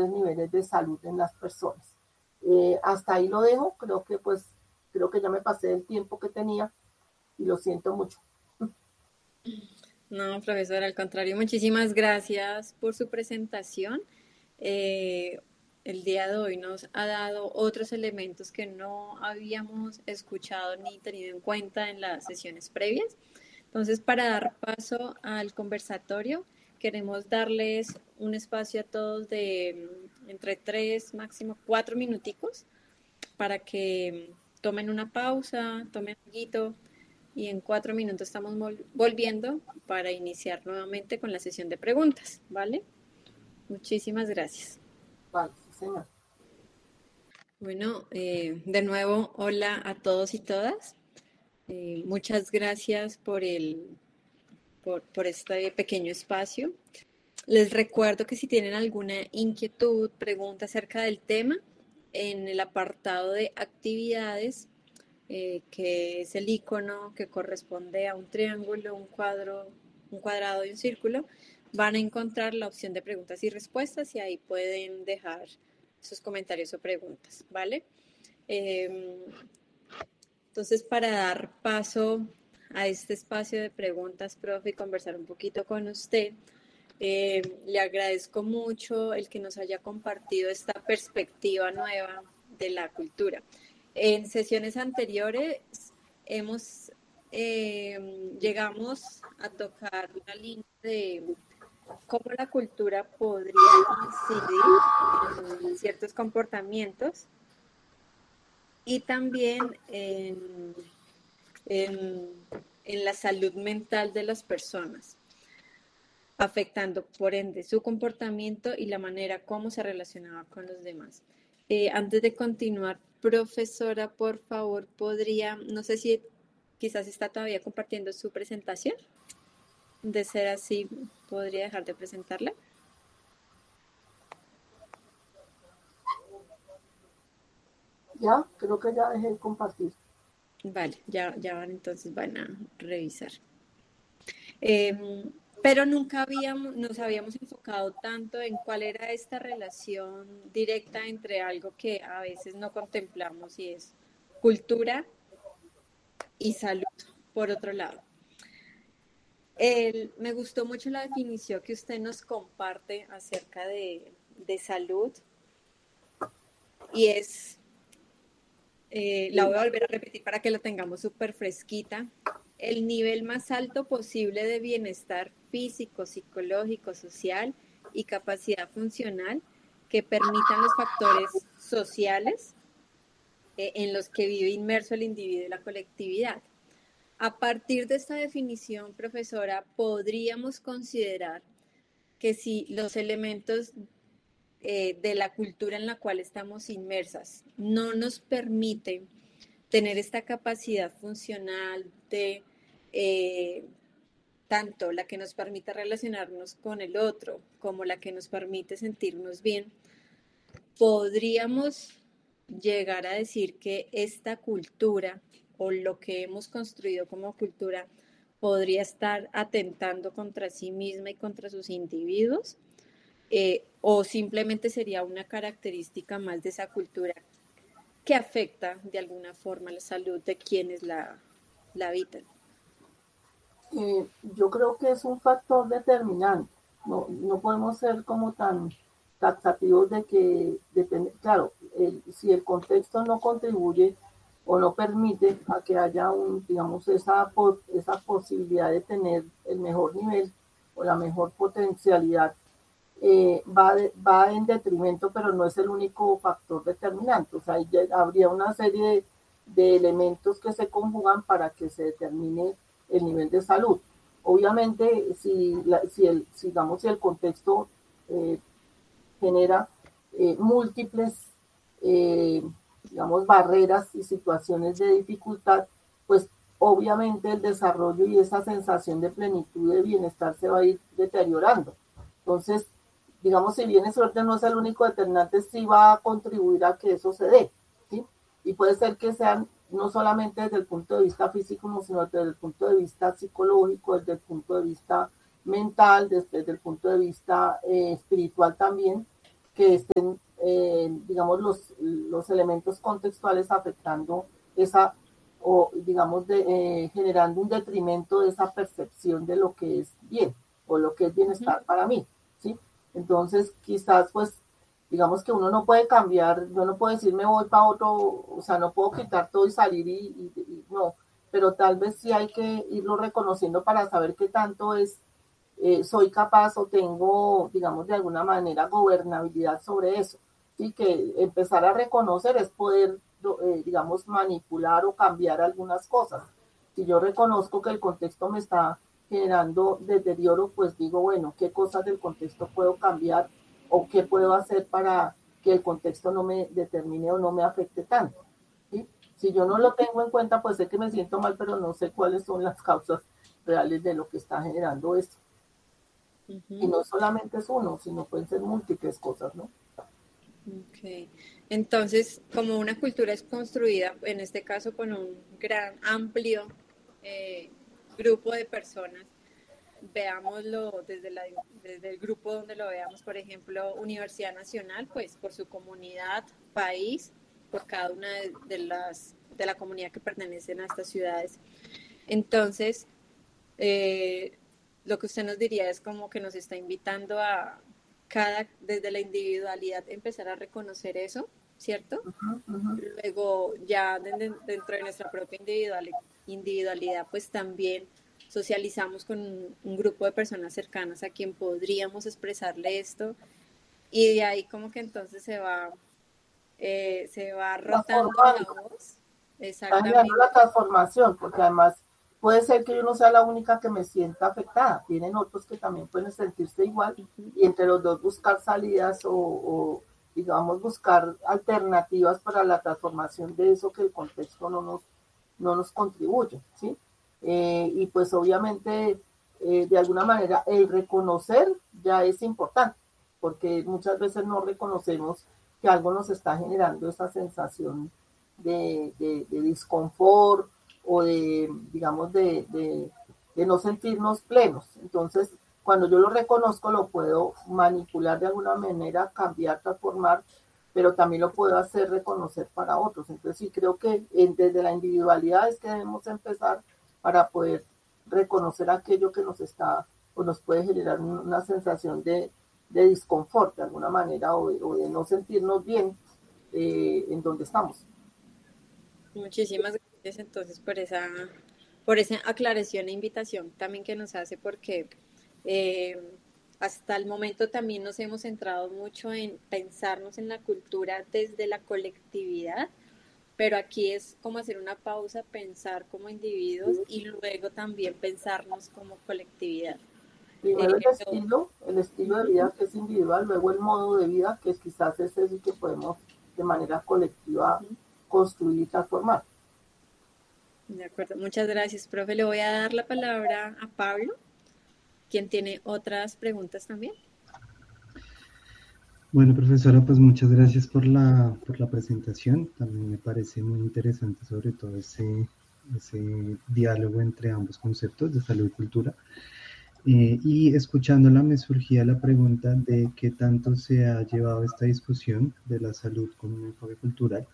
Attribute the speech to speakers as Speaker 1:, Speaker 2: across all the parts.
Speaker 1: mejores niveles de salud en las personas. Hasta ahí lo dejo, creo que ya me pasé del tiempo que tenía y lo siento mucho.
Speaker 2: No, profesora, al contrario, muchísimas gracias por su presentación. El día de hoy nos ha dado otros elementos que no habíamos escuchado ni tenido en cuenta en las sesiones previas. Entonces, para dar paso al conversatorio, queremos darles un espacio a todos de entre 3, máximo 4 minuticos para que tomen una pausa, tomen un poquito y en 4 minutos estamos volviendo para iniciar nuevamente con la sesión de preguntas, ¿vale? Muchísimas gracias.
Speaker 1: Vale, sí, señor.
Speaker 2: Bueno, de nuevo, hola a todos y todas. Muchas gracias por este pequeño espacio. Les recuerdo que si tienen alguna inquietud, pregunta acerca del tema, en el apartado de actividades, que es el icono que corresponde a un triángulo, un cuadrado y un círculo, van a encontrar la opción de preguntas y respuestas y ahí pueden dejar sus comentarios o preguntas, ¿vale? Entonces, para dar paso a este espacio de preguntas, profe, y conversar un poquito con usted, le agradezco mucho el que nos haya compartido esta perspectiva nueva de la cultura. En sesiones anteriores llegamos a tocar la línea de cómo la cultura podría incidir en ciertos comportamientos y también en la salud mental de las personas, afectando por ende su comportamiento y la manera como se relacionaba con los demás. Antes de continuar, profesora, por favor, no sé si quizás está todavía compartiendo su presentación. De ser así, ¿podría dejar de presentarla?
Speaker 1: Ya, creo que ya dejé de compartir.
Speaker 2: Vale, ya entonces van a revisar. Pero nunca nos habíamos enfocado tanto en cuál era esta relación directa entre algo que a veces no contemplamos y es cultura y salud, por otro lado. Me gustó mucho la definición que usted nos comparte acerca de salud y es, la voy a volver a repetir para que la tengamos súper fresquita, el nivel más alto posible de bienestar físico, psicológico, social y capacidad funcional que permitan los factores sociales en los que vive inmerso el individuo y la colectividad. A partir de esta definición, profesora, podríamos considerar que si los elementos de la cultura en la cual estamos inmersas no nos permiten tener esta capacidad funcional de tanto la que nos permite relacionarnos con el otro como la que nos permite sentirnos bien, podríamos llegar a decir que esta cultura o lo que hemos construido como cultura podría estar atentando contra sí misma y contra sus individuos, o simplemente sería una característica más de esa cultura que afecta de alguna forma la salud de quienes la habitan.
Speaker 1: Yo creo que es un factor determinante. No podemos ser como tan taxativos de que depende, claro, si el contexto no contribuye o no permite a que haya digamos, esa posibilidad de tener el mejor nivel o la mejor potencialidad, va en detrimento, pero no es el único factor determinante. O sea, habría una serie de elementos que se conjugan para que se determine el nivel de salud. Obviamente, si el contexto genera múltiples, digamos, barreras y situaciones de dificultad, pues obviamente el desarrollo y esa sensación de plenitud, de bienestar se va a ir deteriorando. Entonces, digamos, si bien suerte no es el único determinante, sí va a contribuir a que eso se dé, ¿sí? Y puede ser que sean no solamente desde el punto de vista físico, sino desde el punto de vista psicológico, desde el punto de vista mental, desde el punto de vista espiritual también, que estén digamos, los elementos contextuales afectando esa, o digamos, generando un detrimento de esa percepción de lo que es bien o lo que es bienestar para mí, ¿sí? Entonces, quizás, pues, digamos que uno no puede cambiar, yo no puedo decir me voy para otro, o sea, no puedo quitar todo y salir no, pero tal vez sí hay que irlo reconociendo para saber qué tanto soy capaz o tengo, digamos, de alguna manera gobernabilidad sobre eso. Sí, que empezar a reconocer es poder, digamos, manipular o cambiar algunas cosas. Si yo reconozco que el contexto me está generando deterioro, pues digo, bueno, ¿qué cosas del contexto puedo cambiar o qué puedo hacer para que el contexto no me determine o no me afecte tanto? ¿Sí? Si yo no lo tengo en cuenta, pues sé que me siento mal, pero no sé cuáles son las causas reales de lo que está generando esto. Y no solamente es uno, sino pueden ser múltiples cosas, ¿no?
Speaker 2: Ok. Entonces, como una cultura es construida, en este caso con un gran, amplio grupo de personas, veámoslo desde el grupo donde lo veamos, por ejemplo, Universidad Nacional, pues por su comunidad, país, por cada una de la comunidad que pertenecen a estas ciudades. Entonces, lo que usted nos diría es como que nos está invitando a desde la individualidad, empezar a reconocer eso, ¿cierto? Luego, ya dentro de nuestra propia individualidad, pues también socializamos con un grupo de personas cercanas a quien podríamos expresarle esto, y de ahí como que entonces se va rotando la voz.
Speaker 1: Está generando la
Speaker 2: Exactamente.
Speaker 1: transformación, porque además puede ser que yo no sea la única que me sienta afectada. Tienen otros que también pueden sentirse igual y entre los dos buscar salidas digamos, buscar alternativas para la transformación de eso que el contexto no nos contribuye, ¿sí? Y pues obviamente, de alguna manera, el reconocer ya es importante, porque muchas veces no reconocemos que algo nos está generando esa sensación de disconfort o digamos, de no sentirnos plenos. Entonces, cuando yo lo reconozco, lo puedo manipular de alguna manera, cambiar, transformar, pero también lo puedo hacer reconocer para otros. Entonces, sí creo que desde la individualidad es que debemos empezar para poder reconocer aquello que nos está o nos puede generar una sensación de disconfort de alguna manera o de no sentirnos bien en donde estamos.
Speaker 2: Muchísimas gracias entonces por esa aclaración e invitación también que nos hace, porque eh, hasta el momento también nos hemos centrado mucho en pensarnos en la cultura desde la colectividad, pero aquí es como hacer una pausa, pensar como individuos y luego también pensarnos como colectividad.
Speaker 1: Primero
Speaker 2: Yo,
Speaker 1: el estilo de vida que es individual, luego el modo de vida que es quizás ese sí que podemos de manera colectiva construir y transformar.
Speaker 2: de acuerdo, muchas gracias, profe. Le voy a dar la palabra a Pablo, quien tiene otras preguntas también.
Speaker 3: Bueno, profesora, pues muchas gracias por la presentación. También me parece muy interesante sobre todo ese diálogo entre ambos conceptos de salud y cultura. Y escuchándola me surgía la pregunta de qué tanto se ha llevado esta discusión de la salud con un enfoque cultural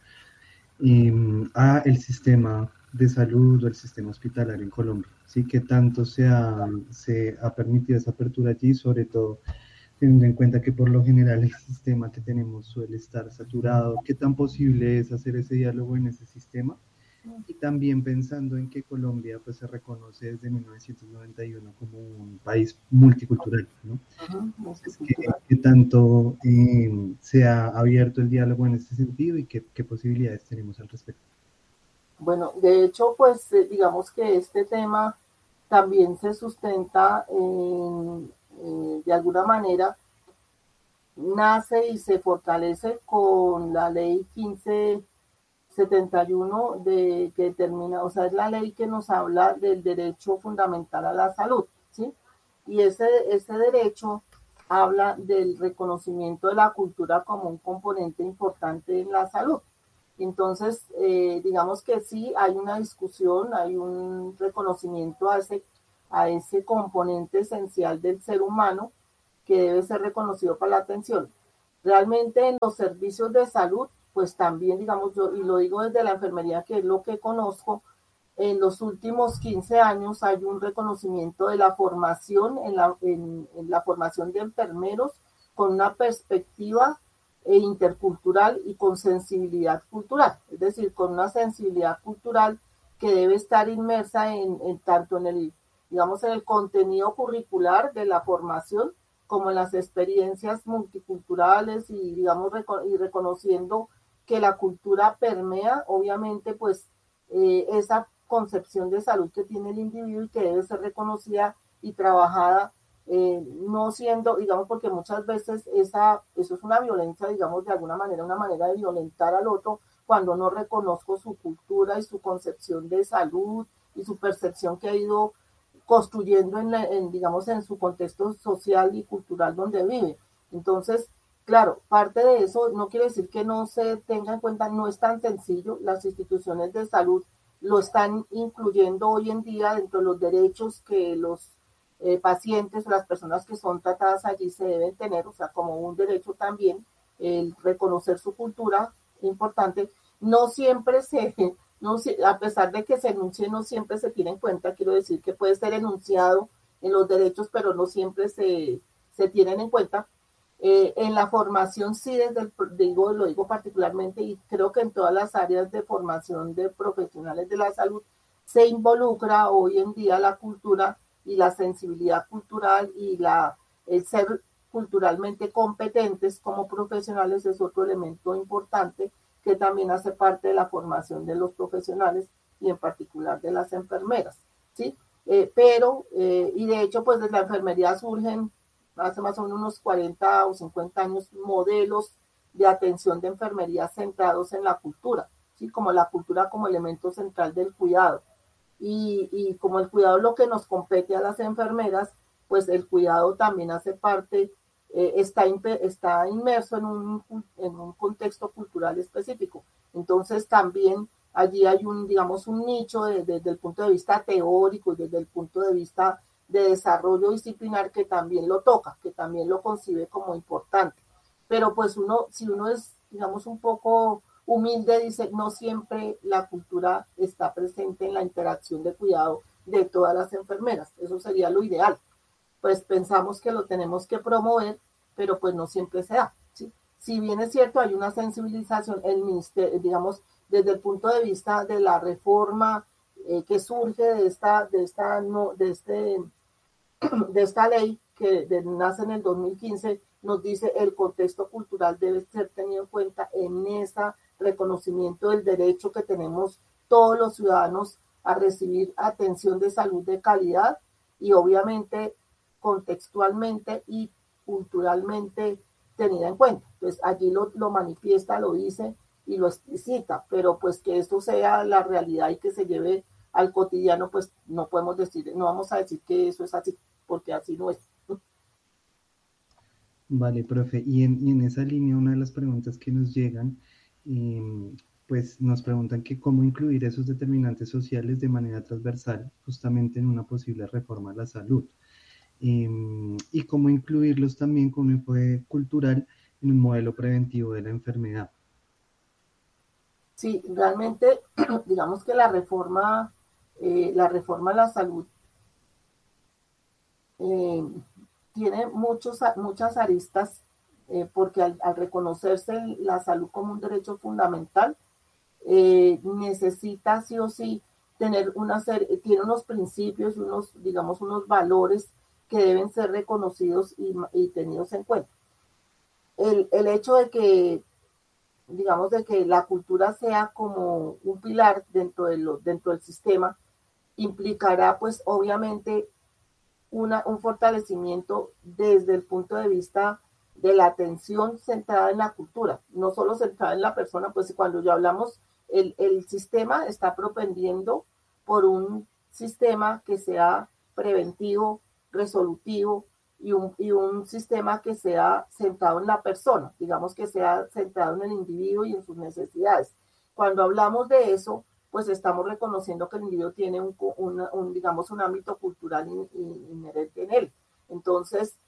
Speaker 3: a el sistema de salud o el sistema hospitalario en Colombia. ¿Sí? ¿Qué tanto se ha permitido esa apertura allí, sobre todo teniendo en cuenta que por lo general el sistema que tenemos suele estar saturado? ¿Qué tan posible es hacer ese diálogo en ese sistema? Y también pensando en que Colombia pues, se reconoce desde 1991 como un país multicultural, ¿no? Entonces, ¿qué tanto se ha abierto el diálogo en este sentido y qué posibilidades tenemos al respecto?
Speaker 1: Bueno, de hecho, pues digamos que este tema también se sustenta de alguna manera, nace y se fortalece con la ley 1571 que determina, o sea, es la ley que nos habla del derecho fundamental a la salud, ¿sí? Y ese derecho habla del reconocimiento de la cultura como un componente importante en la salud. Entonces, digamos que sí, hay una discusión, hay un reconocimiento a ese componente esencial del ser humano que debe ser reconocido para la atención. Realmente en los servicios de salud, pues también, digamos, yo, y lo digo desde la enfermería, que es lo que conozco, en los últimos 15 años hay un reconocimiento de la formación en la formación de enfermeros con una perspectiva intercultural y con sensibilidad cultural, es decir, con una sensibilidad cultural que debe estar inmersa en tanto en el, digamos, en el contenido curricular de la formación como en las experiencias multiculturales y, digamos, y reconociendo que la cultura permea, obviamente, pues, esa concepción de salud que tiene el individuo y que debe ser reconocida y trabajada, no siendo, digamos, porque muchas veces eso es una violencia, digamos, de alguna manera, una manera de violentar al otro cuando no reconozco su cultura y su concepción de salud y su percepción que ha ido construyendo digamos, en su contexto social y cultural donde vive. Entonces, claro, parte de eso no quiere decir que no se tenga en cuenta, no es tan sencillo, las instituciones de salud lo están incluyendo hoy en día dentro de los derechos que los pacientes o las personas que son tratadas allí se deben tener, o sea, como un derecho también, el reconocer su cultura, importante. No siempre no, a pesar de que se enuncie, no siempre se tiene en cuenta, quiero decir que puede ser enunciado en los derechos, pero no siempre se tienen en cuenta. En la formación sí, lo digo particularmente, y creo que en todas las áreas de formación de profesionales de la salud se involucra hoy en día la cultura y la sensibilidad cultural y el ser culturalmente competentes como profesionales es otro elemento importante que también hace parte de la formación de los profesionales y en particular de las enfermeras, ¿sí? Y de hecho, pues desde la enfermería surgen hace más o menos unos 40 o 50 años modelos de atención de enfermería centrados en la cultura, ¿sí? Como la cultura como elemento central del cuidado. Y como el cuidado es lo que nos compete a las enfermeras, pues el cuidado también hace parte, está inmerso en un contexto cultural específico. Entonces también allí hay digamos, un nicho desde el punto de vista teórico y desde el punto de vista de desarrollo disciplinar que también lo toca, que también lo concibe como importante. Pero pues si uno es, digamos, un poco humilde, dice, no siempre la cultura está presente en la interacción de cuidado de todas las enfermeras. Eso sería lo ideal. Pues pensamos que lo tenemos que promover, pero pues no siempre se da, ¿sí? Si bien es cierto, hay una sensibilización, el ministerio, digamos, desde el punto de vista de la reforma que surge de esta ley nace en el 2015, nos dice el contexto cultural debe ser tenido en cuenta en ese reconocimiento del derecho que tenemos todos los ciudadanos a recibir atención de salud de calidad y obviamente contextualmente y culturalmente tenida en cuenta. Entonces allí lo manifiesta, lo dice y lo explicita, pero pues que esto sea la realidad y que se lleve al cotidiano, pues no podemos decir, no vamos a decir que eso es así, porque así no es.
Speaker 3: Vale, profe. Y en esa línea, una de las preguntas que nos llegan, pues nos preguntan que cómo incluir esos determinantes sociales de manera transversal, justamente en una posible reforma a la salud. Y cómo incluirlos también con un enfoque cultural en un modelo preventivo de la enfermedad.
Speaker 1: Sí, realmente, digamos que la reforma a la salud tiene muchas aristas, porque al reconocerse la salud como un derecho fundamental, necesita sí o sí tener tiene unos principios, digamos, unos valores que deben ser reconocidos y tenidos en cuenta. El hecho de que, digamos, de que la cultura sea como un pilar dentro del sistema, implicará pues obviamente un fortalecimiento desde el punto de vista de la atención centrada en la cultura, no solo centrada en la persona, pues cuando ya hablamos, el sistema está propendiendo por un sistema que sea preventivo, resolutivo y un sistema que sea centrado en la persona, digamos que sea centrado en el individuo y en sus necesidades. Cuando hablamos de eso, pues estamos reconociendo que el individuo tiene digamos, un ámbito cultural inherente en él. Entonces,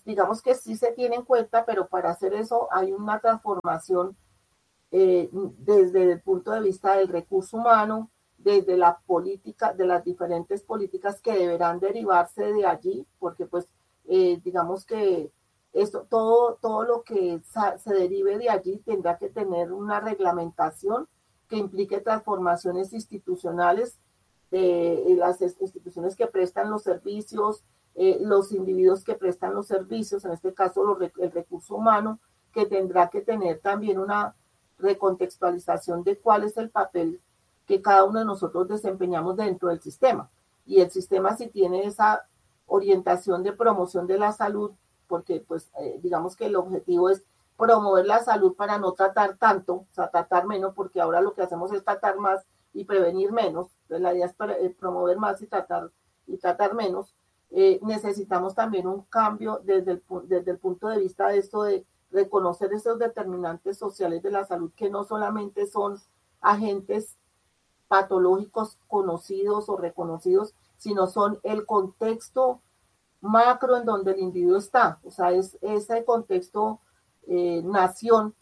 Speaker 1: digamos que sí se tiene en cuenta, pero para hacer eso hay una transformación desde el punto de vista del recurso humano, desde la política, de las diferentes políticas que deberán derivarse de allí, porque pues digamos que esto, todo lo que se derive de allí tendrá que tener una reglamentación que implique transformaciones institucionales, las instituciones que prestan los servicios, los individuos que prestan los servicios, en este caso el recurso humano, que tendrá que tener también una recontextualización de cuál es el papel que cada uno de nosotros desempeñamos dentro del sistema. Y el sistema, si tiene esa orientación de promoción de la salud, porque pues digamos que el objetivo es promover la salud para no tratar tanto, o sea, tratar menos, porque ahora lo que hacemos es tratar más y prevenir menos. Entonces la idea es para, promover más y tratar menos. Necesitamos también un cambio desde el punto de vista de esto de reconocer esos determinantes sociales de la salud que no solamente son agentes patológicos conocidos o reconocidos, sino son el contexto macro en donde el individuo está. O sea, es ese contexto nación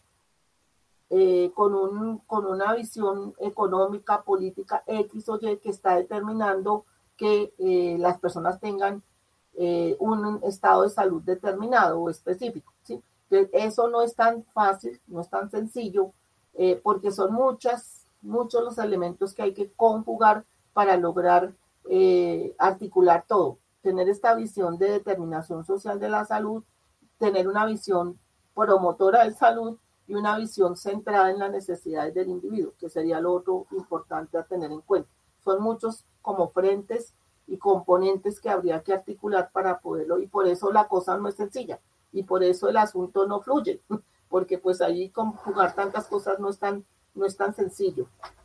Speaker 1: con una visión económica, política, X o Y que está determinando que las personas tengan un estado de salud determinado o específico, ¿sí? Entonces, eso no es tan fácil, no es tan sencillo, porque son muchos los elementos que hay que conjugar para lograr articular todo. Tener esta visión de determinación social de la salud, tener una visión promotora de salud y una visión centrada en las necesidades del individuo, que sería lo otro importante a tener en cuenta. Son muchos como frentes y componentes que habría que articular para poderlo, y por eso la cosa no es sencilla, y por eso el asunto no fluye, porque pues ahí conjugar tantas cosas no es tan sencillo.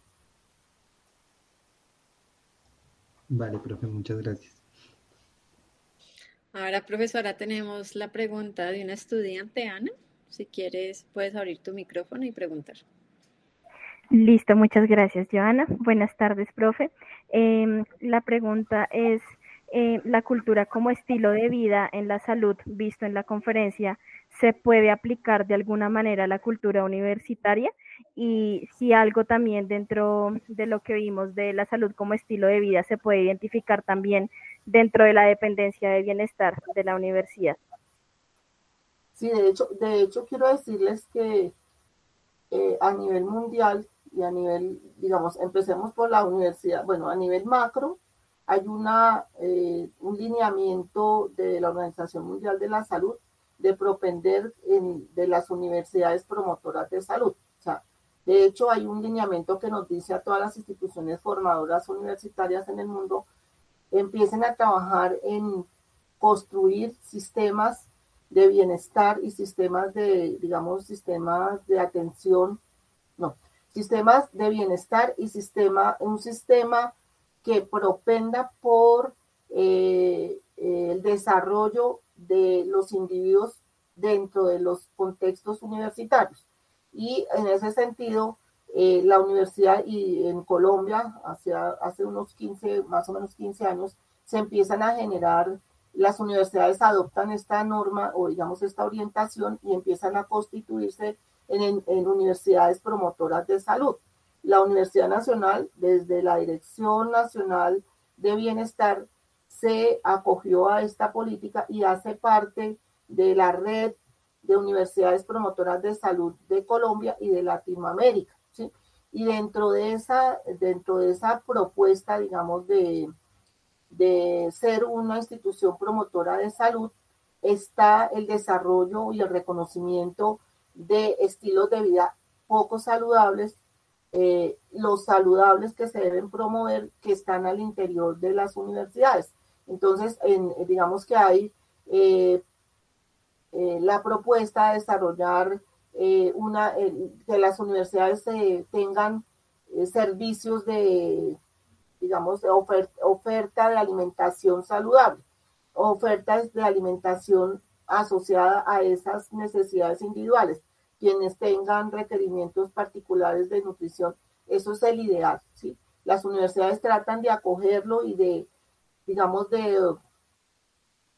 Speaker 3: Vale, profe, muchas gracias.
Speaker 2: Ahora, profesora, tenemos la pregunta de una estudiante, Ana. Si quieres, puedes abrir tu micrófono y preguntar.
Speaker 4: Listo, muchas gracias, Joana. Buenas tardes, profe. La pregunta es, ¿la cultura como estilo de vida en la salud, visto en la conferencia, se puede aplicar de alguna manera a la cultura universitaria? Y si algo también dentro de lo que vimos de la salud como estilo de vida se puede identificar también dentro de la dependencia de bienestar de la universidad.
Speaker 1: Sí, de hecho quiero decirles que a nivel mundial y a nivel, digamos, empecemos por la universidad, bueno, a nivel macro hay un lineamiento de la Organización Mundial de la Salud de propender de las universidades promotoras de salud. O sea, de hecho hay un lineamiento que nos dice a todas las instituciones formadoras universitarias en el mundo, empiecen a trabajar en construir sistemas de bienestar y sistemas de, digamos, sistemas de atención, no, sistemas de bienestar y un sistema que propenda por el desarrollo de los individuos dentro de los contextos universitarios. Y en ese sentido, la universidad y en Colombia, hace unos 15, más o menos 15 años, se empiezan a generar, las universidades adoptan esta norma o digamos esta orientación y empiezan a constituirse en universidades promotoras de salud. La Universidad Nacional, desde la Dirección Nacional de Bienestar, se acogió a esta política y hace parte de la red de universidades promotoras de salud de Colombia y de Latinoamérica, ¿sí? Y dentro de esa propuesta, digamos, de ser una institución promotora de salud, está el desarrollo y el reconocimiento de estilos de vida poco saludables, los saludables que se deben promover, que están al interior de las universidades. Entonces, digamos que hay la propuesta de desarrollar que las universidades tengan servicios de, digamos, de oferta de alimentación saludable, ofertas de alimentación asociada a esas necesidades individuales, quienes tengan requerimientos particulares de nutrición. Eso es el ideal, ¿sí? Las universidades tratan de acogerlo y de, digamos, de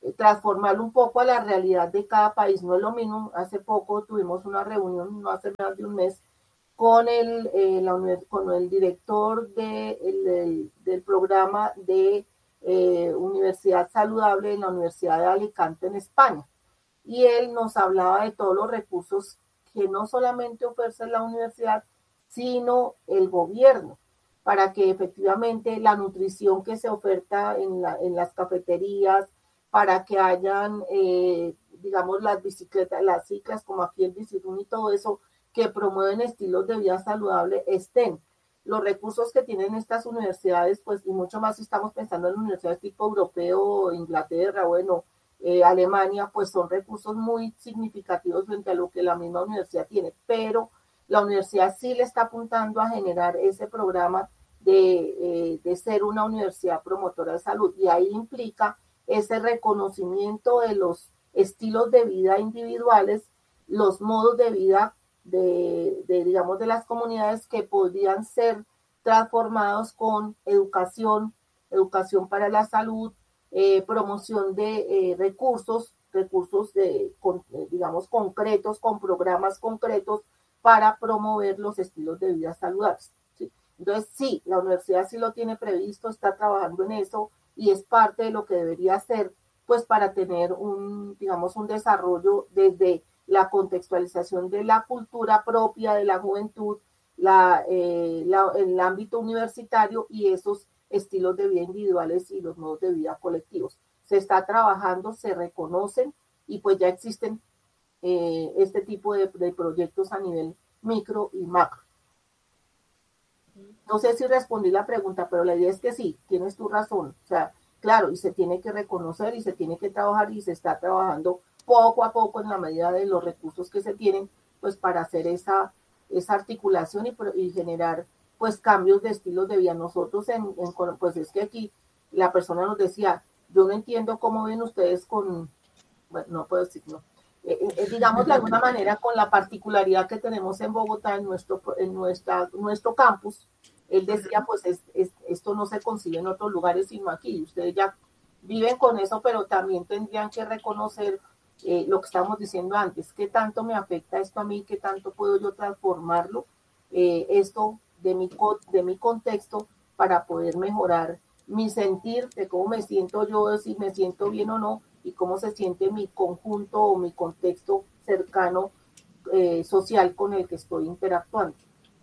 Speaker 1: transformarlo un poco a la realidad de cada país. No es lo mismo, hace poco tuvimos una reunión, no hace más de un mes, con con el director del programa de Universidad Saludable en la Universidad de Alicante en España. Y él nos hablaba de todos los recursos que no solamente ofrece la universidad, sino el gobierno, para que efectivamente la nutrición que se oferta en las cafeterías, para que hayan, digamos, las bicicletas, las ciclas, como aquí el Bicirún y todo eso, que promueven estilos de vida saludable, estén. Los recursos que tienen estas universidades, pues, y mucho más si estamos pensando en universidades tipo europeo, Inglaterra, bueno, Alemania, pues son recursos muy significativos frente a lo que la misma universidad tiene, pero la universidad sí le está apuntando a generar ese programa de ser una universidad promotora de salud, y ahí implica ese reconocimiento de los estilos de vida individuales, los modos de vida digamos, de las comunidades, que podrían ser transformados con educación para la salud, promoción de recursos digamos, concretos, con programas concretos para promover los estilos de vida saludables. ¿Sí? Entonces, sí, la universidad sí lo tiene previsto, está trabajando en eso, y es parte de lo que debería hacer, pues, para tener digamos, un desarrollo desde la contextualización de la cultura propia de la juventud, el ámbito universitario y esos estilos de vida individuales y los modos de vida colectivos. Se está trabajando, se reconocen, y pues ya existen este tipo de proyectos a nivel micro y macro. No sé si respondí la pregunta, pero la idea es que sí, tienes tu razón. O sea, claro, y se tiene que reconocer y se tiene que trabajar, y se está trabajando poco a poco en la medida de los recursos que se tienen, pues para hacer esa articulación y generar pues cambios de estilos de vida. Nosotros pues es que aquí la persona nos decía, yo no entiendo cómo ven ustedes bueno, no puedo decir, no. Digamos de alguna manera, con la particularidad que tenemos en Bogotá, en nuestro campus. Él decía, pues esto no se consigue en otros lugares sino aquí. Ustedes ya viven con eso, pero también tendrían que reconocer lo que estábamos diciendo antes, qué tanto me afecta esto a mí, qué tanto puedo yo transformarlo, esto de mi contexto, para poder mejorar mi sentir, de cómo me siento yo, si me siento bien o no, y cómo se siente mi conjunto o mi contexto cercano social con el que estoy interactuando.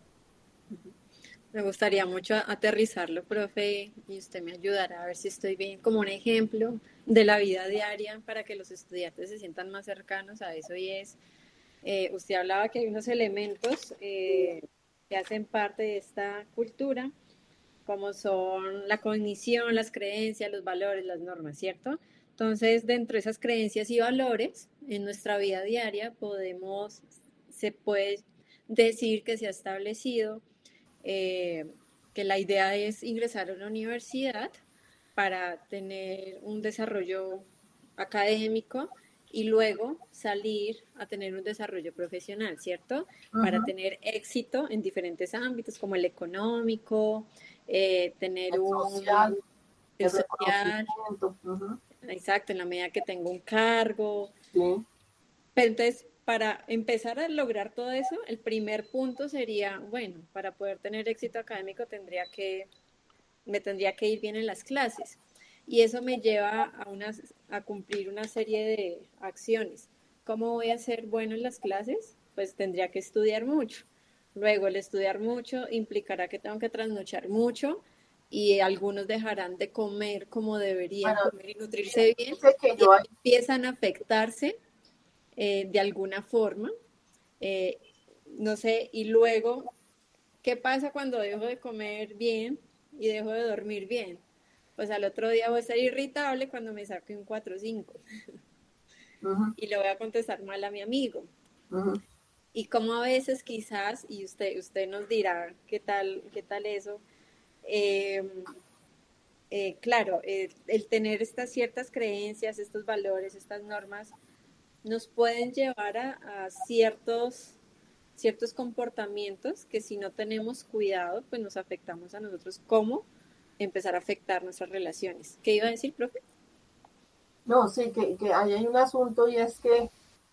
Speaker 2: Me gustaría mucho aterrizarlo, profe, y usted me ayudará a ver si estoy bien, como un ejemplo de la vida diaria para que los estudiantes se sientan más cercanos a eso. Y usted hablaba que hay unos elementos que hacen parte de esta cultura, como son la cognición, las creencias, los valores, las normas, ¿cierto? Entonces, dentro de esas creencias y valores, en nuestra vida diaria se puede decir que se ha establecido que la idea es ingresar a una universidad para tener un desarrollo académico y luego salir a tener un desarrollo profesional, ¿cierto? Para tener éxito en diferentes ámbitos, como el económico, tener el social, exacto, en la medida que tengo un cargo.
Speaker 1: Sí.
Speaker 2: Pero entonces, para empezar a lograr todo eso, el primer punto sería, bueno, para poder tener éxito académico me tendría que ir bien en las clases. Y eso me lleva a cumplir una serie de acciones. ¿Cómo voy a ser bueno en las clases? Pues tendría que estudiar mucho. Luego, el estudiar mucho implicará que tengo que trasnochar mucho, y algunos dejarán de comer como deberían comer y nutrirse bien, y empiezan a afectarse de alguna forma. No sé, y luego, ¿qué pasa cuando dejo de comer bien y dejo de dormir bien? Pues al otro día voy a estar irritable cuando me saque un 4 o 5 y le voy a contestar mal a mi amigo. Y como a veces quizás, y usted nos dirá qué tal eso, claro, el tener estas ciertas creencias, estos valores, estas normas, nos pueden llevar a ciertos comportamientos que, si no tenemos cuidado, pues nos afectamos a nosotros. ¿Cómo empezar a afectar nuestras relaciones? ¿Qué iba a decir, profe?
Speaker 1: No, sí, que ahí hay un asunto y es que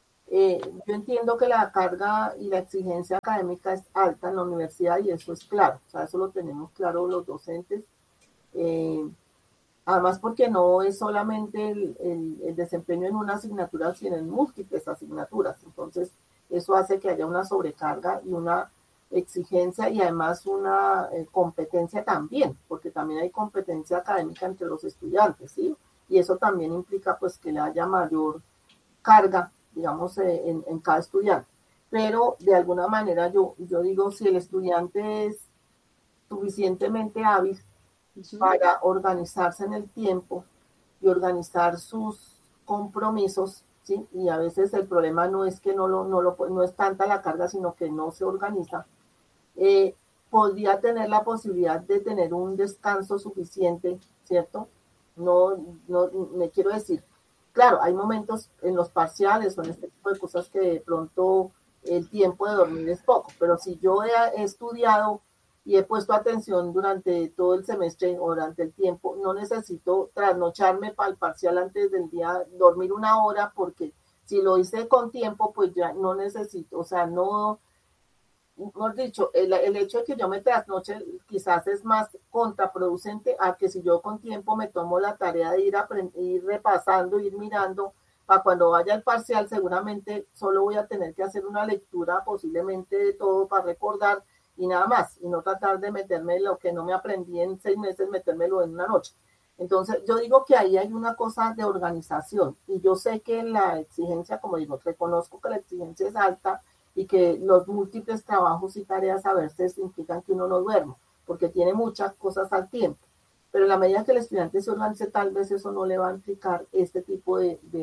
Speaker 1: yo entiendo que la carga y la exigencia académica es alta en la universidad y eso es claro, o sea, eso lo tenemos claro los docentes. Eh, Además, porque no es solamente el desempeño en una asignatura, sino en múltiples asignaturas. Entonces, eso hace que haya una sobrecarga y una exigencia y además una competencia también, porque también hay competencia académica entre los estudiantes, ¿sí? Y eso también implica pues que le haya mayor carga, digamos, en cada estudiante. Pero de alguna manera yo digo, si el estudiante es suficientemente hábil para organizarse en el tiempo y organizar sus compromisos, ¿sí? Y a veces el problema no es que no es tanta la carga, sino que no se organiza, eh, podría tener la posibilidad de tener un descanso suficiente, ¿cierto? No, no, me quiero decir, claro, hay momentos en los parciales o en este tipo de cosas que de pronto el tiempo de dormir es poco, pero si yo he estudiado y he puesto atención durante todo el semestre o durante el tiempo, no necesito trasnocharme para el parcial antes del día, dormir una hora, porque si lo hice con tiempo, pues ya no necesito, o sea, no, mejor dicho, el hecho de que yo me trasnoche quizás es más contraproducente a que si yo con tiempo me tomo la tarea de ir repasando, ir mirando, para cuando vaya al parcial seguramente solo voy a tener que hacer una lectura posiblemente de todo para recordar y nada más, y no tratar de meterme lo que no me aprendí en 6 meses, metérmelo en una noche. Entonces, yo digo que ahí hay una cosa de organización y yo sé que la exigencia, como digo, reconozco que la exigencia es alta y que los múltiples trabajos y tareas a veces implican que uno no duerma, porque tiene muchas cosas al tiempo. Pero en la medida que el estudiante se organice, tal vez eso no le va a implicar este tipo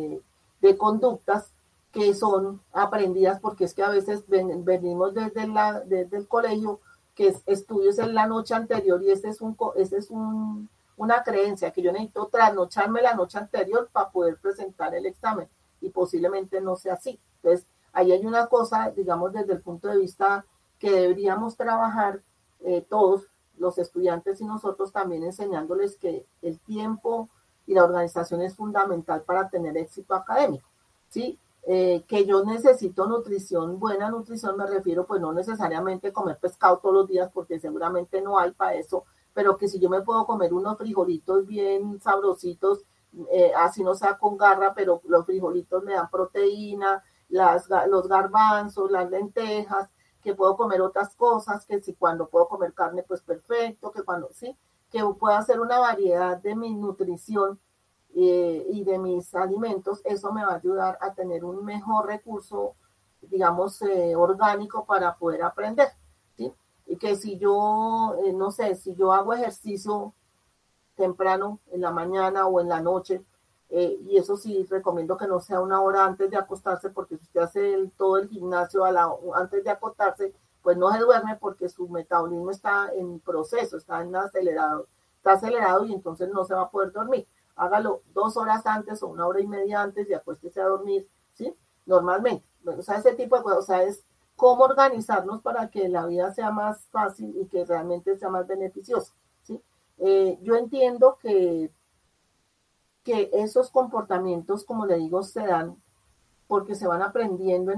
Speaker 1: de conductas que son aprendidas, porque es que a veces venimos desde el colegio, que es estudios en la noche anterior, y ese es una creencia, que yo necesito trasnocharme la noche anterior para poder presentar el examen, y posiblemente no sea así. Entonces, ahí hay una cosa, digamos, desde el punto de vista que deberíamos trabajar todos los estudiantes y nosotros también enseñándoles que el tiempo y la organización es fundamental para tener éxito académico, ¿sí? Que yo necesito nutrición, buena nutrición, me refiero pues no necesariamente comer pescado todos los días porque seguramente no hay para eso, pero que si yo me puedo comer unos frijolitos bien sabrositos, así no sea con garra, pero los frijolitos me dan proteína, los garbanzos, las lentejas, que puedo comer otras cosas, que si cuando puedo comer carne, pues perfecto, que cuando sí, que pueda hacer una variedad de mi nutrición y de mis alimentos, eso me va a ayudar a tener un mejor recurso, digamos, orgánico para poder aprender, ¿sí? Y que si yo, no sé, si yo hago ejercicio temprano, en la mañana o en la noche, y eso sí, recomiendo que no sea una hora antes de acostarse, porque si usted hace todo el gimnasio antes de acostarse, pues no se duerme porque su metabolismo está en proceso, está acelerado y entonces no se va a poder dormir. Hágalo 2 horas antes o una hora y media antes y acuéstese a dormir, ¿sí? Normalmente. Bueno, o sea, ese tipo de cosas, o sea, es cómo organizarnos para que la vida sea más fácil y que realmente sea más beneficiosa, ¿sí? Yo entiendo que esos comportamientos, como le digo, se dan porque se van aprendiendo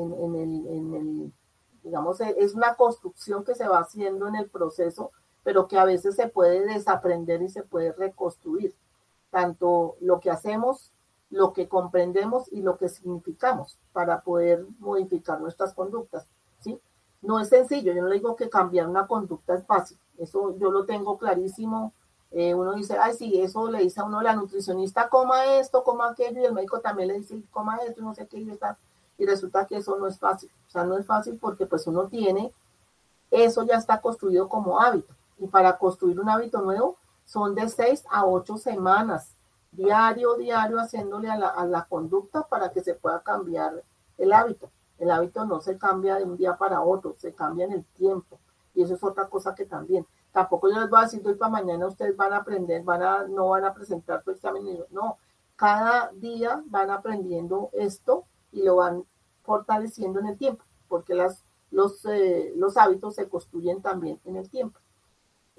Speaker 1: digamos, es una construcción que se va haciendo en el proceso, pero que a veces se puede desaprender y se puede reconstruir, tanto lo que hacemos, lo que comprendemos y lo que significamos para poder modificar nuestras conductas, ¿sí? No es sencillo, yo no le digo que cambiar una conducta es fácil, eso yo lo tengo clarísimo. Uno dice, ay, sí, eso le dice a uno la nutricionista, coma esto, coma aquello, y el médico también le dice, coma esto, no sé qué, y resulta que eso no es fácil. O sea, no es fácil porque pues uno tiene, eso ya está construido como hábito. Y para construir un hábito nuevo son de 6 a 8 semanas, diario, haciéndole a la conducta para que se pueda cambiar el hábito. El hábito no se cambia de un día para otro, se cambia en el tiempo. Y eso es otra cosa que también. Tampoco yo les voy a decir hoy para mañana ustedes van a aprender, no van a presentar su examen. No, cada día van aprendiendo esto y lo van fortaleciendo en el tiempo, porque los hábitos se construyen también en el tiempo.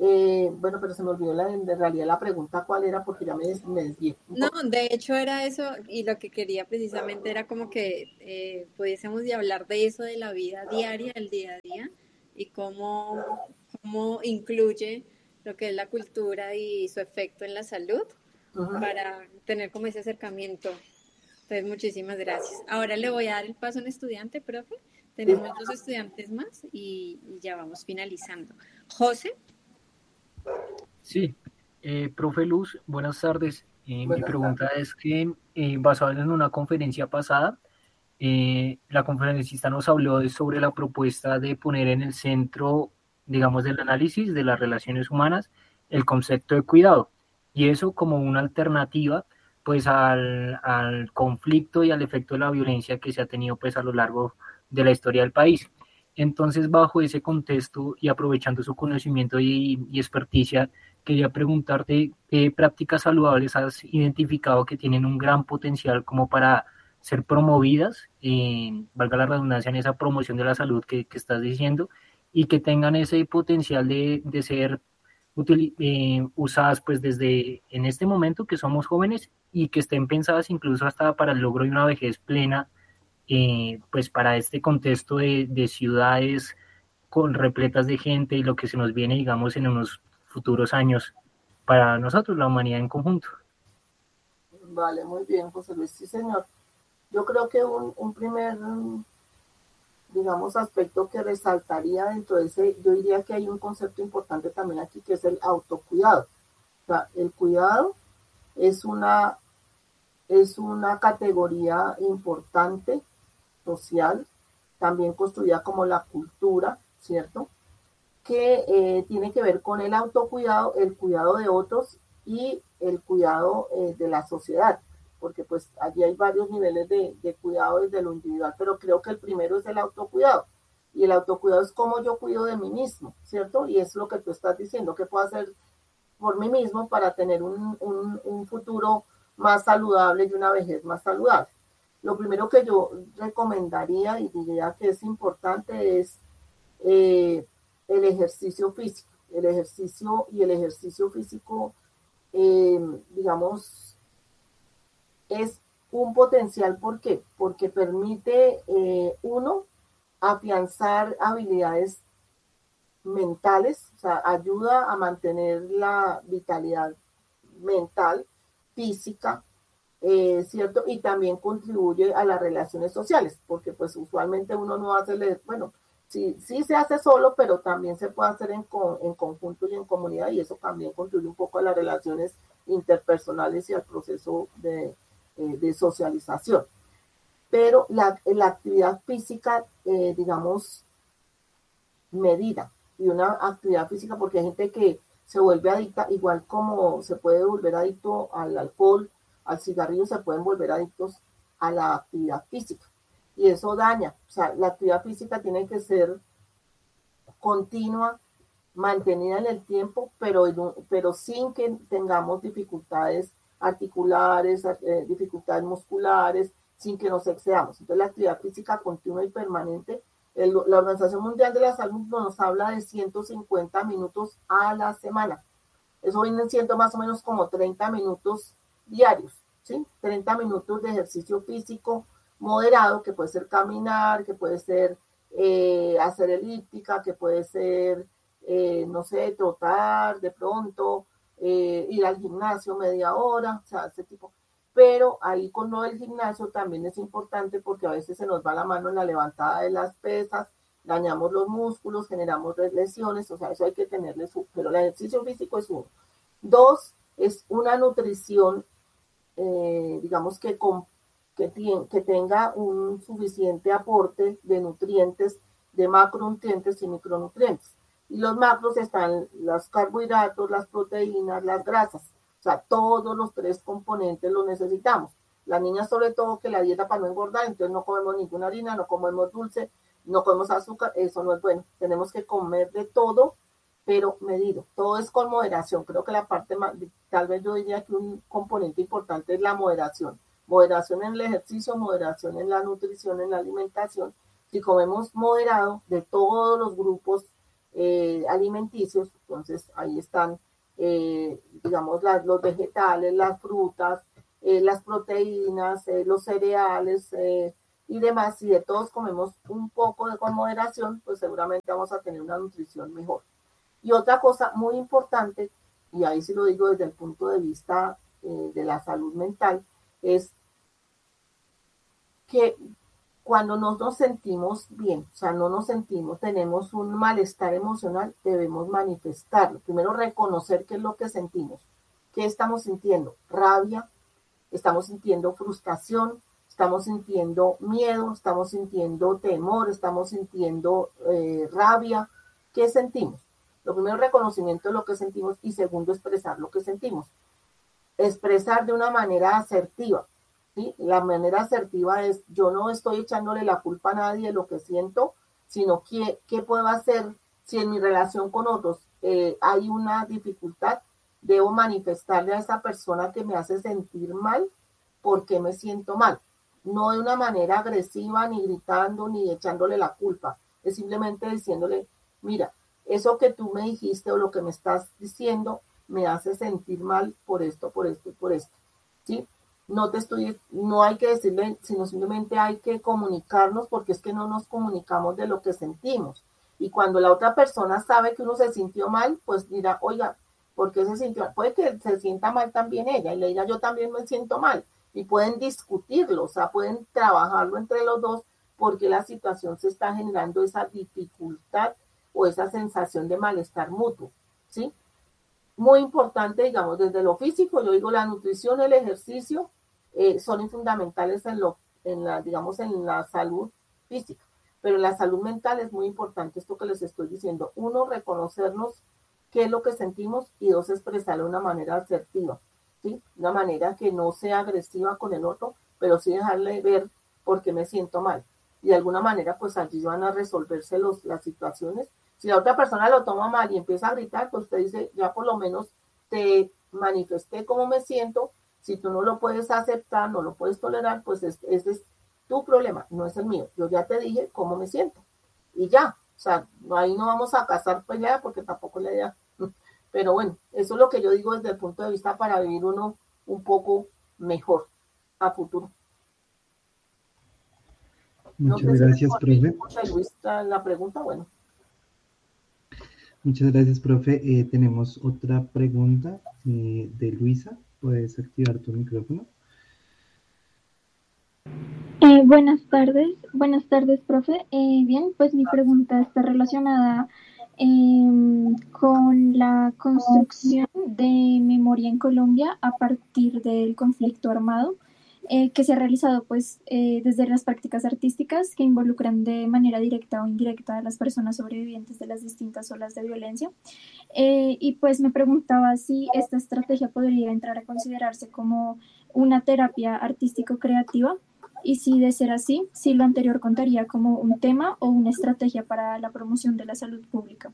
Speaker 1: Bueno, pero se me olvidó en realidad la pregunta cuál era porque ya me desvié.
Speaker 2: No, de hecho era eso y lo que quería precisamente era como que pudiésemos de hablar de eso, de la vida diaria, el día a día y cómo incluye lo que es la cultura y su efecto en la salud para tener como ese acercamiento. Entonces, muchísimas gracias. Ahora le voy a dar el paso a un estudiante, profe. Tenemos 2 estudiantes más y ya vamos finalizando. José.
Speaker 5: Sí, profe Luz, buenas tardes. Mi
Speaker 1: Buenas
Speaker 5: pregunta
Speaker 1: tardes.
Speaker 5: es que, basada en una conferencia pasada, la conferencista nos habló sobre la propuesta de poner en el centro, digamos, del análisis de las relaciones humanas el concepto de cuidado, y eso como una alternativa pues al conflicto y al efecto de la violencia que se ha tenido pues a lo largo de la historia del país. Entonces, bajo ese contexto y aprovechando su conocimiento y experticia, quería preguntarte qué prácticas saludables has identificado que tienen un gran potencial como para ser promovidas, valga la redundancia, en esa promoción de la salud que estás diciendo, y que tengan ese potencial de ser usadas pues desde en este momento que somos jóvenes y que estén pensadas incluso hasta para el logro de una vejez plena, pues para este contexto de ciudades con repletas de gente y lo que se nos viene, digamos, en unos futuros años para nosotros, la humanidad en conjunto.
Speaker 1: Vale, muy bien, José Luis, sí, señor. Yo creo que un primer, digamos, aspecto que resaltaría dentro de ese, yo diría que hay un concepto importante también aquí, que es el autocuidado. O sea, el cuidado es una categoría importante, social, también construida como la cultura, ¿cierto? Que tiene que ver con el autocuidado, el cuidado de otros y el cuidado de la sociedad, porque pues allí hay varios niveles de cuidado desde lo individual, pero creo que el primero es el autocuidado. Y el autocuidado es cómo yo cuido de mí mismo, ¿cierto? Y es lo que tú estás diciendo, que puedo hacer por mí mismo para tener un futuro más saludable y una vejez más saludable. Lo primero que yo recomendaría y diría que es importante es el ejercicio físico. El ejercicio físico, digamos, es un potencial. ¿Por qué? Porque permite, uno, afianzar habilidades mentales, o sea, ayuda a mantener la vitalidad mental, física, ¿cierto? Y también contribuye a las relaciones sociales, porque pues usualmente uno no hace, bueno, sí se hace solo, pero también se puede hacer en conjunto y en comunidad, y eso también contribuye un poco a las relaciones interpersonales y al proceso de socialización. Pero la actividad física, digamos, medida, y una actividad física, porque hay gente que se vuelve adicta, igual como se puede volver adicto al alcohol, al cigarrillo, se pueden volver adictos a la actividad física. Y eso daña. O sea, la actividad física tiene que ser continua, mantenida en el tiempo, pero sin que tengamos dificultades articulares, dificultades musculares, sin que nos excedamos. Entonces, la actividad física continua y permanente, la Organización Mundial de la Salud nos habla de 150 minutos a la semana. Eso vienen siendo más o menos como 30 minutos diarios, ¿sí? 30 minutos de ejercicio físico moderado, que puede ser caminar, que puede ser hacer elíptica, que puede ser, no sé, trotar de pronto, ir al gimnasio media hora, o sea, ese tipo. Pero ahí con lo del gimnasio también es importante porque a veces se nos va la mano en la levantada de las pesas, dañamos los músculos, generamos lesiones, o sea, eso hay que tenerle pero el ejercicio físico es uno. Dos, es una nutrición, digamos que tenga un suficiente aporte de nutrientes, de macronutrientes y micronutrientes. Y los macros están los carbohidratos, las proteínas, las grasas. O sea, todos los 3 componentes los necesitamos. Las niñas sobre todo que la dieta para no engordar, entonces no comemos ninguna harina, no comemos dulce, no comemos azúcar, eso no es bueno. Tenemos que comer de todo, pero medido. Todo es con moderación. Creo que la parte más, tal vez yo diría que un componente importante es la moderación. Moderación en el ejercicio, moderación en la nutrición, en la alimentación. Si comemos moderado de todos los grupos alimenticios. Entonces ahí están, digamos, los vegetales, las frutas, las proteínas, los cereales y demás. Si de todos comemos un poco con moderación, pues seguramente vamos a tener una nutrición mejor. Y otra cosa muy importante, y ahí sí lo digo desde el punto de vista de la salud mental, es que cuando no nos sentimos bien, o sea, no nos sentimos, tenemos un malestar emocional, debemos manifestarlo. Primero, reconocer qué es lo que sentimos. ¿Qué estamos sintiendo? Rabia, estamos sintiendo frustración, estamos sintiendo miedo, estamos sintiendo temor, estamos sintiendo rabia. ¿Qué sentimos? Lo primero, reconocimiento de lo que sentimos, y segundo, expresar lo que sentimos. Expresar de una manera asertiva. ¿Sí? La manera asertiva es, yo no estoy echándole la culpa a nadie de lo que siento, sino qué puedo hacer si en mi relación con otros hay una dificultad. Debo manifestarle a esa persona que me hace sentir mal, por qué me siento mal. No de una manera agresiva, ni gritando, ni echándole la culpa. Es simplemente diciéndole, mira, eso que tú me dijiste o lo que me estás diciendo me hace sentir mal por esto, por esto y por esto. ¿Sí? No hay que decirle, sino simplemente hay que comunicarnos, porque es que no nos comunicamos de lo que sentimos. Y cuando la otra persona sabe que uno se sintió mal, pues dirá, oiga, ¿por qué se sintió mal? Puede que se sienta mal también ella y le diga, yo también me siento mal. Y pueden discutirlo, o sea, pueden trabajarlo entre los dos, porque la situación se está generando esa dificultad o esa sensación de malestar mutuo, ¿sí? Muy importante, digamos, desde lo físico, yo digo, la nutrición, el ejercicio son fundamentales digamos, en la salud física, pero en la salud mental es muy importante esto que les estoy diciendo. Uno, reconocernos qué es lo que sentimos, y dos, expresarlo de una manera asertiva, ¿sí? Una manera que no sea agresiva con el otro, pero sí dejarle ver por qué me siento mal. Y de alguna manera, pues allí van a resolverse las situaciones. Si la otra persona lo toma mal y empieza a gritar, pues usted dice, ya por lo menos te manifesté cómo me siento. Si tú no lo puedes aceptar, no lo puedes tolerar, pues ese es tu problema, no es el mío. Yo ya te dije cómo me siento. Y ya, o sea, ahí no vamos a casar pelea, porque tampoco es la idea. Pero bueno, eso es lo que yo digo desde el punto de vista para vivir uno un poco mejor a futuro.
Speaker 3: Muchas gracias, profe.
Speaker 1: La pregunta, bueno.
Speaker 3: Muchas gracias, profe. Tenemos otra pregunta de Luisa. ¿Puedes activar tu micrófono?
Speaker 6: Buenas tardes, profe. Bien, pues mi pregunta está relacionada con la construcción de memoria en Colombia a partir del conflicto armado que se ha realizado pues desde las prácticas artísticas que involucran de manera directa o indirecta a las personas sobrevivientes de las distintas olas de violencia. Y pues me preguntaba si esta estrategia podría entrar a considerarse como una terapia artístico-creativa, y si de ser así, si lo anterior contaría como un tema o una estrategia para la promoción de la salud pública.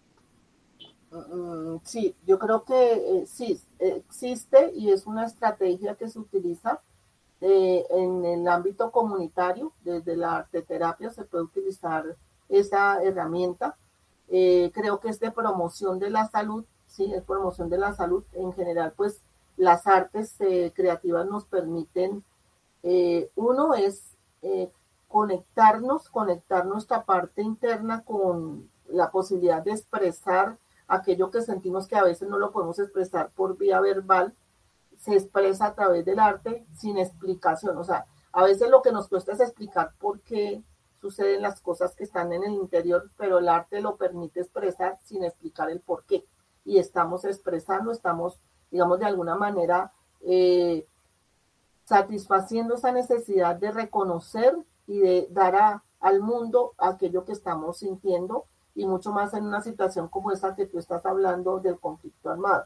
Speaker 1: Sí, yo creo que sí, existe, y es una estrategia que se utiliza en el ámbito comunitario. Desde la arteterapia se puede utilizar esa herramienta. Creo que es de promoción de la salud, sí, es promoción de la salud. En general, pues las artes creativas nos permiten, uno es conectar nuestra parte interna con la posibilidad de expresar aquello que sentimos, que a veces no lo podemos expresar por vía verbal. Se expresa a través del arte sin explicación. O sea, a veces lo que nos cuesta es explicar por qué suceden las cosas que están en el interior, pero el arte lo permite expresar sin explicar el por qué. Y estamos expresando, estamos, digamos, de alguna manera satisfaciendo esa necesidad de reconocer y de dar al mundo aquello que estamos sintiendo, y mucho más en una situación como esa que tú estás hablando del conflicto armado.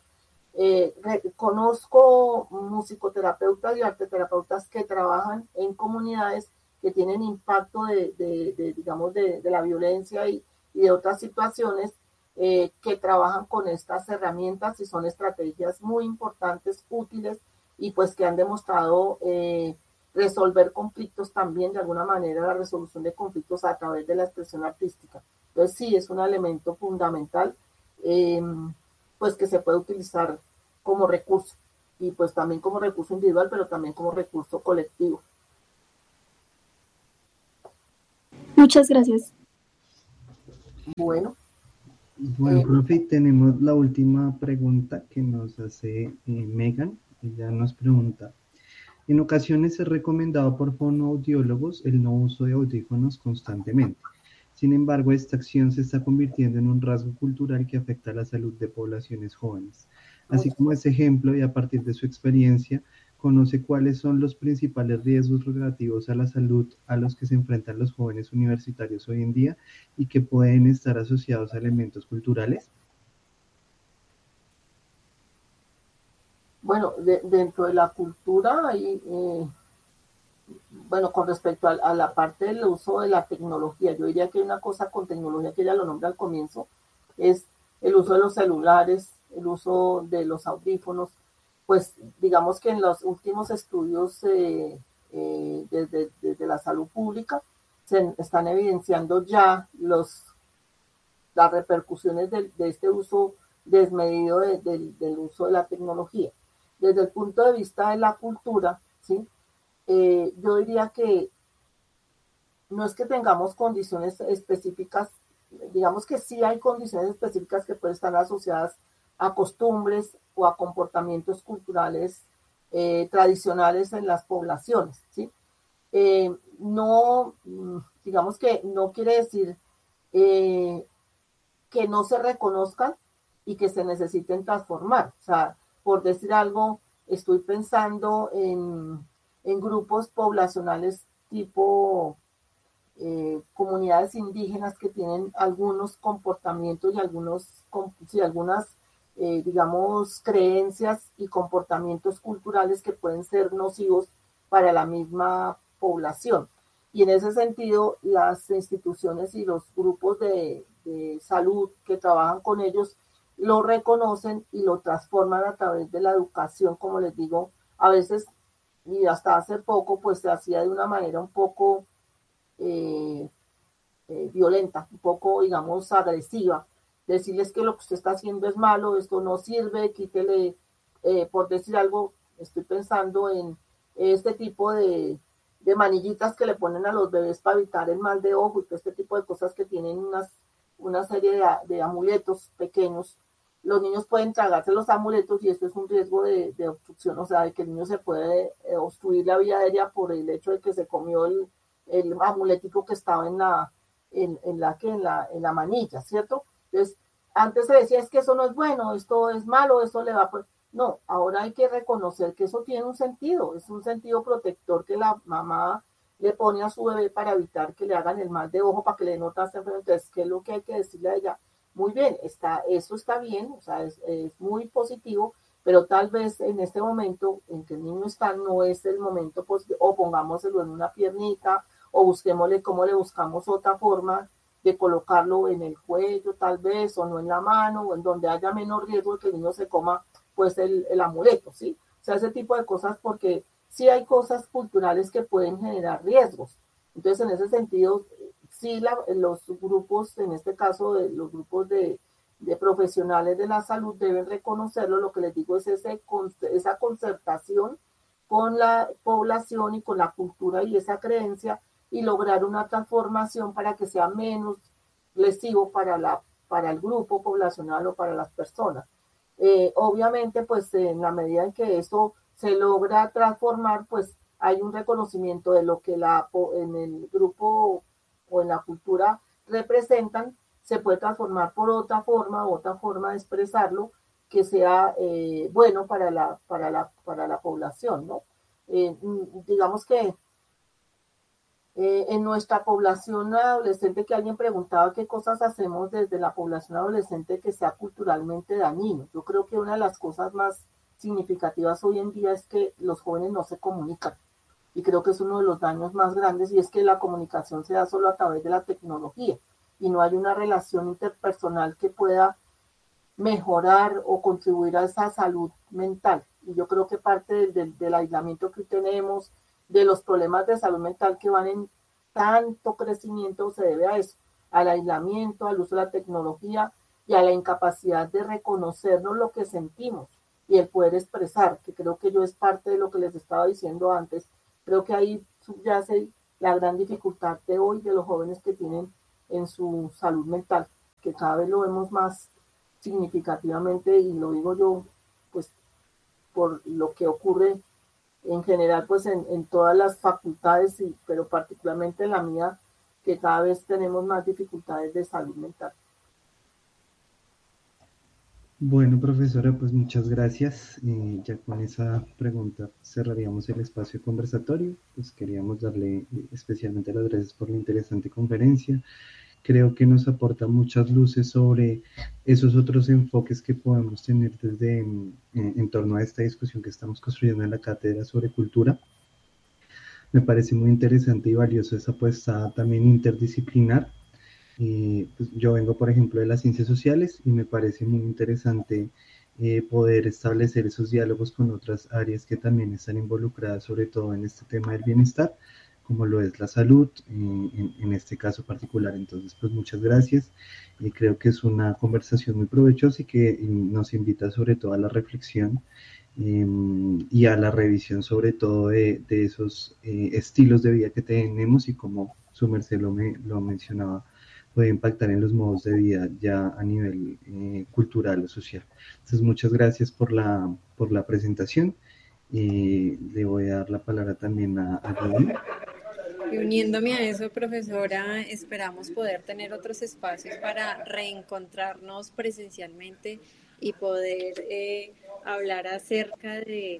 Speaker 1: Conozco musicoterapeutas y arteterapeutas que trabajan en comunidades que tienen impacto digamos, de la violencia y de otras situaciones, que trabajan con estas herramientas, y son estrategias muy importantes, útiles, y pues que han demostrado resolver conflictos también, de alguna manera, la resolución de conflictos a través de la expresión artística. Entonces sí, es un elemento fundamental, pues que se puede utilizar como recurso, y pues también como recurso individual, pero también como recurso colectivo.
Speaker 6: Muchas gracias.
Speaker 1: Bueno.
Speaker 3: Bueno, profe, tenemos la última pregunta que nos hace Megan. Ella nos pregunta: en ocasiones es recomendado por fonoaudiólogos el no uso de audífonos constantemente. Sin embargo, esta acción se está convirtiendo en un rasgo cultural que afecta a la salud de poblaciones jóvenes. Así como ese ejemplo, y a partir de su experiencia, conoce cuáles son los principales riesgos relativos a la salud a los que se enfrentan los jóvenes universitarios hoy en día y que pueden estar asociados a elementos culturales.
Speaker 1: Bueno, dentro de la cultura hay, bueno, con respecto a la parte del uso de la tecnología, yo diría que hay una cosa con tecnología que ella lo nombra al comienzo, es el uso de los celulares, el uso de los audífonos. Pues digamos que en los últimos estudios desde la salud pública se están evidenciando ya las repercusiones de este uso desmedido del uso de la tecnología. Desde el punto de vista de la cultura, ¿sí? Yo diría que no es que tengamos condiciones específicas, digamos que sí hay condiciones específicas que pueden estar asociadas a costumbres o a comportamientos culturales tradicionales en las poblaciones, ¿sí? No, digamos que no quiere decir que no se reconozcan y que se necesiten transformar. O sea, por decir algo, estoy pensando en grupos poblacionales tipo comunidades indígenas que tienen algunos comportamientos y algunas, digamos, creencias y comportamientos culturales que pueden ser nocivos para la misma población. Y en ese sentido, las instituciones y los grupos de salud que trabajan con ellos lo reconocen y lo transforman a través de la educación, como les digo, a veces, y hasta hace poco, pues se hacía de una manera un poco violenta, un poco, digamos, agresiva, decirles que lo que usted está haciendo es malo, esto no sirve, quítele, por decir algo, estoy pensando en este tipo de manillitas que le ponen a los bebés para evitar el mal de ojo y todo este tipo de cosas que tienen una serie de amuletos pequeños. Los niños pueden tragarse los amuletos y esto es un riesgo de obstrucción, o sea, de que el niño se puede obstruir la vía aérea por el hecho de que se comió el amuletico que estaba en la manilla, ¿cierto? Entonces, antes se decía es que eso no es bueno, esto es malo, esto le va a... No, ahora hay que reconocer que eso tiene un sentido, es un sentido protector que la mamá le pone a su bebé para evitar que le hagan el mal de ojo, para que le den otras enfermedades. Entonces, ¿qué es lo que hay que decirle a ella? Muy bien, eso está bien, o sea, es muy positivo, pero tal vez en este momento en que el niño está, no es el momento, pues, o pongámoselo en una piernita, o busquémosle cómo le buscamos otra forma de colocarlo en el cuello, tal vez, o no en la mano, o en donde haya menos riesgo de que el niño se coma, pues, el amuleto, ¿sí? O sea, ese tipo de cosas, porque sí hay cosas culturales que pueden generar riesgos. Entonces, en ese sentido, sí los grupos, en este caso, los grupos de profesionales de la salud deben reconocerlo. Lo que les digo es esa concertación con la población y con la cultura y esa creencia y lograr una transformación para que sea menos lesivo para el grupo poblacional o para las personas. Obviamente, pues en la medida en que eso se logra transformar, pues hay un reconocimiento de lo que en el grupo o en la cultura representan, se puede transformar por otra forma de expresarlo que sea bueno para la población, ¿no? Digamos que en nuestra población adolescente, que alguien preguntaba qué cosas hacemos desde la población adolescente que sea culturalmente dañino. Yo creo que una de las cosas más significativas hoy en día es que los jóvenes no se comunican. Y creo que es uno de los daños más grandes, y es que la comunicación se da solo a través de la tecnología y no hay una relación interpersonal que pueda mejorar o contribuir a esa salud mental. Y yo creo que parte del aislamiento que tenemos, de los problemas de salud mental que van en tanto crecimiento, se debe a eso, al aislamiento, al uso de la tecnología y a la incapacidad de reconocernos lo que sentimos y el poder expresar, que creo que yo es parte de lo que les estaba diciendo antes. Creo que ahí subyace la gran dificultad de hoy de los jóvenes que tienen en su salud mental, que cada vez lo vemos más significativamente, y lo digo yo pues por lo que ocurre en general pues en todas las facultades, pero particularmente en la mía, que cada vez tenemos más dificultades de salud mental.
Speaker 3: Bueno, profesora, pues muchas gracias. Ya con esa pregunta cerraríamos el espacio conversatorio. Pues queríamos darle especialmente las gracias por la interesante conferencia. Creo que nos aporta muchas luces sobre esos otros enfoques que podemos tener desde en torno a esta discusión que estamos construyendo en la cátedra sobre cultura. Me parece muy interesante y valioso esa apuesta también interdisciplinar. Pues yo vengo, por ejemplo, de las ciencias sociales y me parece muy interesante poder establecer esos diálogos con otras áreas que también están involucradas, sobre todo en este tema del bienestar, como lo es la salud, en este caso particular. Entonces, pues muchas gracias. Creo que es una conversación muy provechosa y que nos invita sobre todo a la reflexión y a la revisión sobre todo de esos estilos de vida que tenemos y como su merced lo mencionaba, puede impactar en los modos de vida ya a nivel cultural o social. Entonces, muchas gracias por la presentación. Le voy a dar la palabra también a Rubén.
Speaker 2: Y uniéndome a eso, profesora, esperamos poder tener otros espacios para reencontrarnos presencialmente y poder hablar acerca de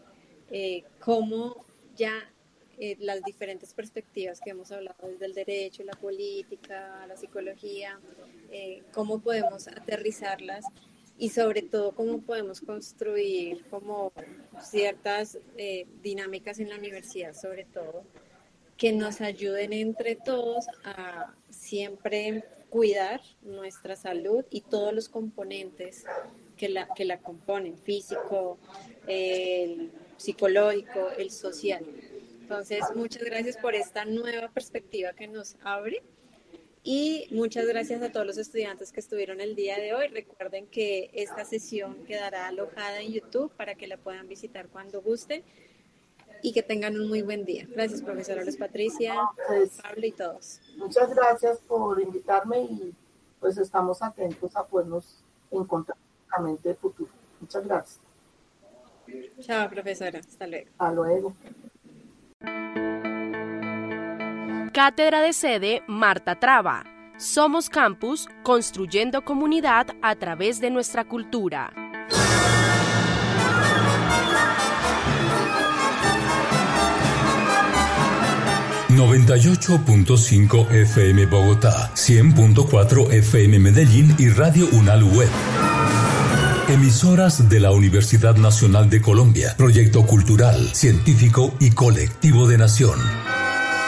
Speaker 2: cómo ya las diferentes perspectivas que hemos hablado desde el derecho, la política, la psicología, cómo podemos aterrizarlas y sobre todo cómo podemos construir como ciertas dinámicas en la universidad, sobre todo, que nos ayuden entre todos a siempre cuidar nuestra salud y todos los componentes que la componen, físico, el psicológico, el social. Entonces, muchas gracias por esta nueva perspectiva que nos abre y muchas gracias a todos los estudiantes que estuvieron el día de hoy. Recuerden que esta sesión quedará alojada en YouTube para que la puedan visitar cuando gusten y que tengan un muy buen día. Gracias, profesora Luz Patricia, Pablo y todos.
Speaker 1: Muchas gracias por invitarme y pues estamos atentos a podernos encontrar en el futuro. Muchas gracias.
Speaker 2: Chao, profesora. Hasta luego.
Speaker 1: Hasta luego.
Speaker 7: Cátedra de Sede Marta Traba. Somos Campus, construyendo comunidad a través de nuestra cultura.
Speaker 8: ...98.5 FM Bogotá, 100.4 FM Medellín y Radio Unal Web. Emisoras de la Universidad Nacional de Colombia, proyecto cultural, científico y colectivo de nación.